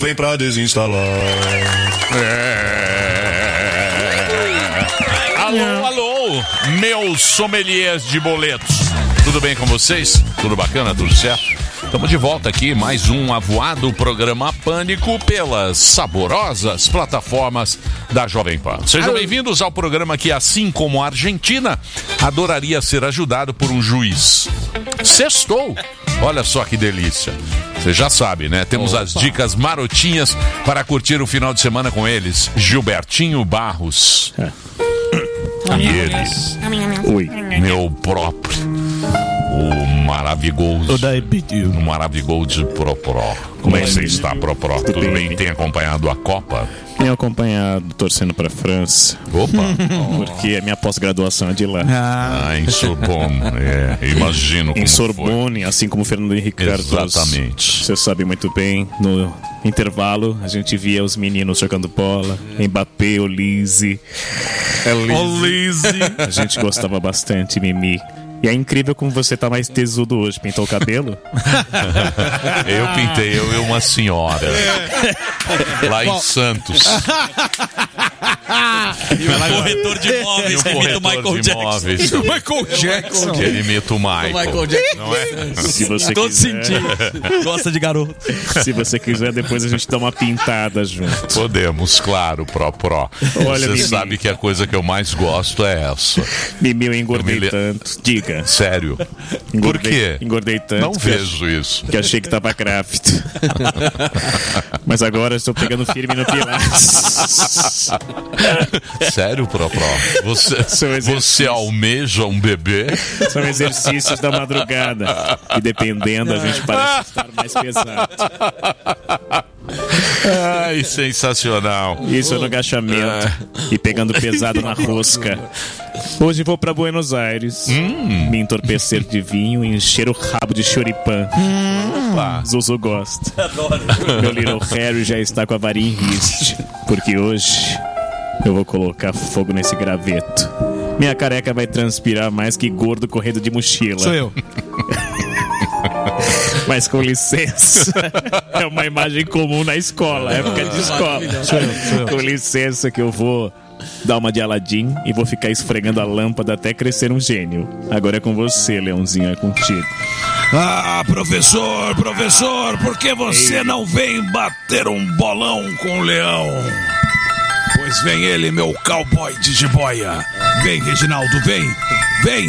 vem pra desinstalar. Alô, meus sommeliers de boletos. Tudo bem com vocês? Tudo bacana? Tudo certo? Estamos de volta aqui, mais um avoado programa Pânico pelas saborosas plataformas da Jovem Pan. Sejam bem-vindos ao programa que, assim como a Argentina, adoraria ser ajudado por um juiz. Sextou! Olha só que delícia. Você já sabe, né? Temos as dicas marotinhas para curtir o final de semana com eles. Gilbertinho Barros. E ele, Oi. meu próprio, o maravilhoso, o maravilhoso Propró. Como é que você está, Propró? Tudo bem? Tem acompanhado a Copa? Tenho acompanhado, torcendo pra França. Opa! Porque a minha pós-graduação é de lá. Em Sorbonne, imagino como em Sorbonne, assim como o Fernando Henrique Cardoso. Exatamente. Você sabe muito bem, no intervalo a gente via os meninos jogando bola, Mbappé, Olise. A gente gostava bastante, Mimi. E é incrível como você tá mais tesudo hoje. Pintou o cabelo? Eu pintei, eu e uma senhora. Lá em Santos. E o corretor de imóveis, que imita o Michael Jackson. Michael Jackson. Que ele imita o Michael Jackson. Não é? Se você Todo quiser, sentido. Gosta de garoto. se você quiser, depois a gente dá uma pintada junto. Podemos, claro, Pró. Olha, Você Mimi, sabe que a coisa que eu mais gosto é essa. Mimi, eu engordei Eu me le- tanto. Diga. Sério. Por Engordei, quê? Engordei tanto. Não que vejo isso. que achei que tava grávido. Mas agora estou pegando firme no Pilates. Sério, Pró? Você almeja um bebê? São exercícios da madrugada. E dependendo, a gente parece estar mais pesado. Ai, sensacional. Isso no agachamento. E pegando pesado na rosca. Hoje vou pra Buenos Aires. Me entorpecer de vinho e encher o rabo de choripã. Zuzu gosta. Meu Little Harry já está com a varinha em riste. Porque hoje eu vou colocar fogo nesse graveto. Minha careca vai transpirar mais que gordo correndo de mochila. Sou eu. Mas com licença, é uma imagem comum na escola, época de escola. Sou eu. Com licença que eu vou dar uma de Aladim e vou ficar esfregando a lâmpada até crescer um gênio. Agora é com você, Leãozinho, é contigo. Ah, professor, por que você não vem bater um bolão com o leão? Pois vem ele, meu cowboy de jiboia. Vem, Reginaldo, vem.